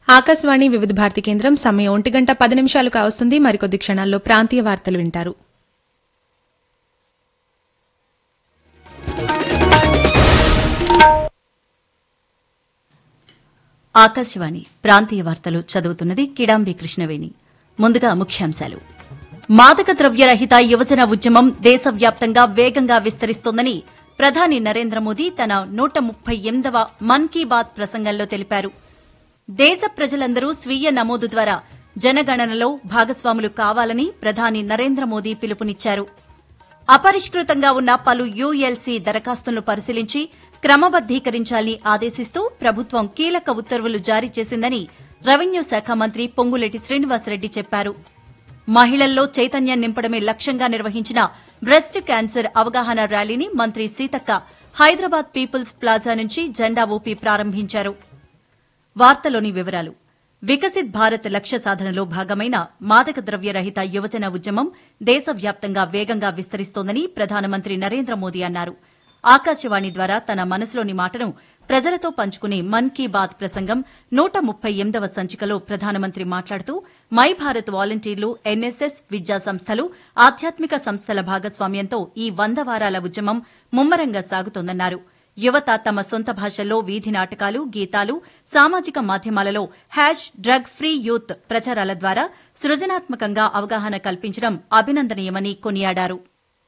ఆకాశవాణి వివిధ భారతి కేంద్రం సమయం 1:10 కావస్తుంది. మరికొద్ది క్షణాల్లో ప్రాంతీయ వార్తలు వింటారు. ఆకాశవాణి ప్రాంతీయ వార్తలు చదువుతున్నది కిడాంబి కృష్ణవేణి. ముందుగా ముఖ్యాంశాలు. మాదక ద్రవ్య రహిత యువజన ఉద్యమం దేశవ్యాప్తంగా వేగంగా విస్తరిస్తోందని ప్రధాని నరేంద్ర మోదీ తన 138వ మన్ కీ బాత్ ప్రసంగంలో తెలిపారు. దేశ ప్రజలందరూ స్వీయ నమోదు ద్వారా జనగణనలో భాగస్వాములు కావాలని ప్రధాని నరేంద్ర మోదీ పిలుపునిచ్చారు. అపరిష్కృతంగా ఉన్న పలు యూఎల్సీ దరఖాస్తులను పరిశీలించి క్రమబద్దీకరించాలని ఆదేశిస్తూ ప్రభుత్వం కీలక ఉత్తర్వులు జారీ చేసిందని రెవెన్యూ శాఖ మంత్రి పొంగులేటి శ్రీనివాసరెడ్డి చెప్పారు. మహిళల్లో చైతన్యం నింపడమే లక్ష్యంగా నిర్వహించిన బ్రెస్ట్ క్యాన్సర్ అవగాహన ర్యాలీని మంత్రి సీతక్క హైదరాబాద్ పీపుల్స్ ప్లాజా నుంచి జెండా ఊపి ప్రారంభించారు. వార్తలోని వివరాలు. వికసిత్ భారత్ లక్ష్య సాధనలో భాగమైన మాదక ద్రవ్య రహిత యువజన ఉద్యమం దేశవ్యాప్తంగా వేగంగా విస్తరిస్తోందని ప్రధానమంత్రి నరేంద్ర మోదీ అన్నారు. ఆకాశవాణి ద్వారా తన మనసులోని మాటను ప్రజలతో పంచుకునే మన్ కీ బాత్ ప్రసంగం 138వ సంచికలో ప్రధానమంత్రి మాట్లాడుతూ మై భారత్ వాలంటీర్లు, ఎన్ఎస్ఎస్, విద్యా సంస్థలు, ఆధ్యాత్మిక సంస్థల భాగస్వామ్యంతో ఈ 100 వారాల ఉద్యమం ముమ్మరంగా సాగుతోందన్నారు. యువత తమ సొంత భాషల్లో వీధి నాటకాలు, గీతాలు, సామాజిక మాధ్యమాలలో #డ్రగ్ ఫ్రీ యూత్ ప్రచారాల ద్వారా సృజనాత్మకంగా అవగాహన కల్పించడం అభినందనీయమని కొనియాడారు.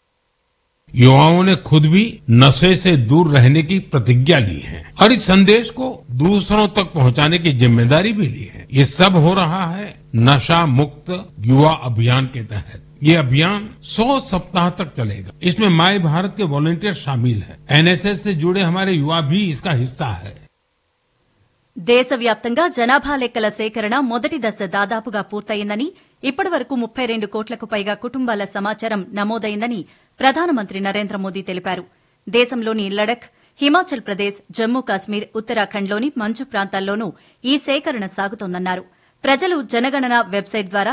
युवाओं ने खुद भी नशे से दूर रहने की प्रतिज्ञा ली है और इस संदेश को दूसरों तक पहुंचाने की जिम्मेदारी भी ली है. ये सब हो रहा है नशा मुक्त युवा अभियान के तहत. ये अभियान 100 सप्ताह तक चलेगा. इसमें माय भारत के वॉलंटियर शामिल हैं. एनएसएस से जुड़े हमारे युवा भी इसका हिस्सा है. దేశవ్యాప్తంగా జనాభా లెక్కల సేకరణ మొదటి దశ దాదాపుగా పూర్తయిందని, ఇప్పటివరకు 32 కోట్లకు పైగా కుటుంబాల సమాచారం నమోదైందని ప్రధానమంత్రి నరేంద్ర మోదీ తెలిపారు. దేశంలోని లడఖ్, హిమాచల్ ప్రదేశ్, జమ్మూ కాశ్మీర్, ఉత్తరాఖండ్లోని మంచు ప్రాంతాల్లోనూ ఈ సేకరణ సాగుతోందన్నారు. ప్రజలు జనగణన వెబ్సైట్ ద్వారా